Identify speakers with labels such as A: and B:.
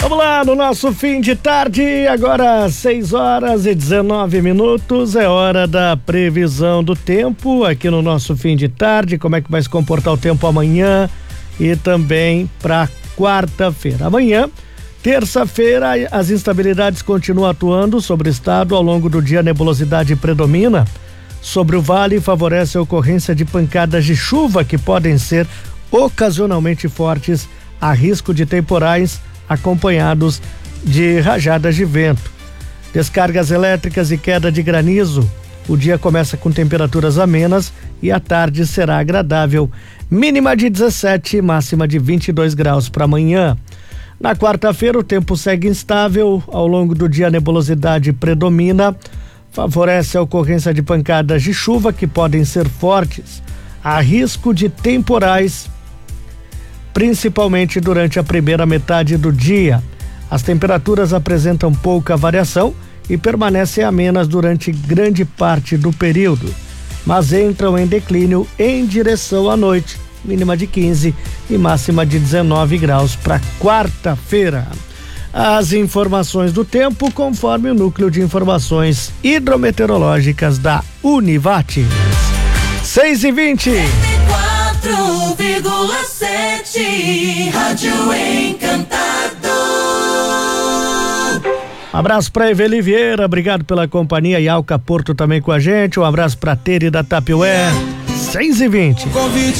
A: Vamos lá, no nosso fim de tarde, agora 6h19, é hora da previsão do tempo aqui no nosso fim de tarde, como é que vai se comportar o tempo amanhã e também para quarta-feira. Amanhã, terça-feira, as instabilidades continuam atuando sobre o estado. Ao longo do dia, a nebulosidade predomina sobre o vale e favorece a ocorrência de pancadas de chuva que podem ser ocasionalmente fortes, a risco de temporais acompanhados de rajadas de vento, descargas elétricas e queda de granizo. O dia começa com temperaturas amenas e a tarde será agradável, mínima de 17, máxima de 22 graus para amanhã. Na quarta-feira o tempo segue instável, ao longo do dia a nebulosidade predomina, favorece a ocorrência de pancadas de chuva que podem ser fortes, há risco de temporais, principalmente durante a primeira metade do dia. As temperaturas apresentam pouca variação e permanecem amenas durante grande parte do período, mas entram em declínio em direção à noite, mínima de 15 e máxima de 19 graus para quarta-feira. As informações do tempo conforme o Núcleo de Informações Hidrometeorológicas da Univates. 6h20.
B: 4,7 Rádio Encantado.
A: Um abraço para Eveli Vieira, obrigado pela companhia, e Alca Porto também com a gente. Um abraço para Tere da Tapioé. 6h20.